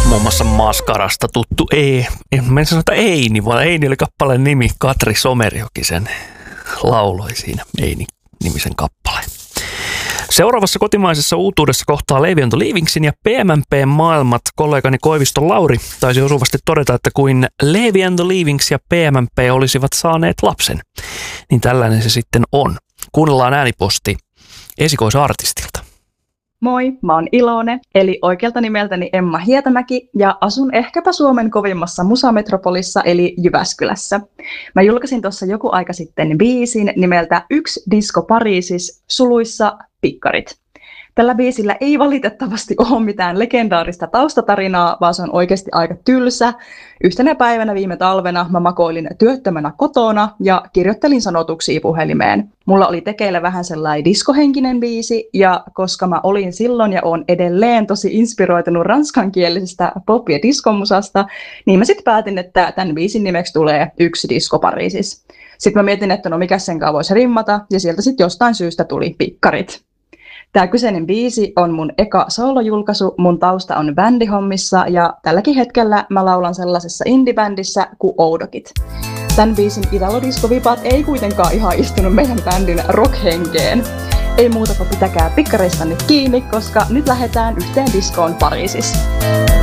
muun muassa Maskarasta tuttu en sano, että Eini, vaan Eini oli kappaleen nimi. Katri Somerjoki sen lauloi siinä Eini-nimisen kappaleen. Seuraavassa kotimaisessa uutuudessa kohtaa Levi and the Leavingsin ja PMMP:n maailmat. Kollegani Koiviston Lauri taisi osuvasti todeta, että kuin Levi and the Leavings ja PMMP olisivat saaneet lapsen, niin tällainen se sitten on. Kuunnellaan ääniposti esikoisartistilta. Moi, mä oon Ilone, eli oikealta nimeltäni Emma Hietämäki, ja asun ehkäpä Suomen kovimmassa musametropolissa, eli Jyväskylässä. Mä julkaisin tuossa joku aika sitten biisin nimeltä Yksi Disco Pariisis, suluissa Pikkarit. Tällä biisillä ei valitettavasti ole mitään legendaarista taustatarinaa, vaan se on oikeasti aika tylsä. Yhtenä päivänä viime talvena mä makoilin työttömänä kotona ja kirjoittelin sanotuksia puhelimeen. Mulla oli tekeillä vähän sellainen diskohenkinen biisi, ja koska mä olin silloin ja oon edelleen tosi inspiroitunut ranskankielisestä pop- ja diskomusasta, niin mä sitten päätin, että tämän biisin nimeksi tulee Yksi Disco Pariisis. Sitten mä mietin, että no mikä senkaan voisi rimmata, ja sieltä sitten jostain syystä tuli Pikkarit. Tämä kyseinen biisi on mun eka soolojulkaisu, mun tausta on bändihommissa ja tälläkin hetkellä mä laulan sellaisessa indie-bändissä kuin Oudokit. Tämän biisin italodiskovipat ei kuitenkaan ihan istunut meidän bändin rock-henkeen. Ei muuta kuin pitäkää pikkareista nyt kiinni, koska nyt lähdetään yhteen diskoon Pariisissa.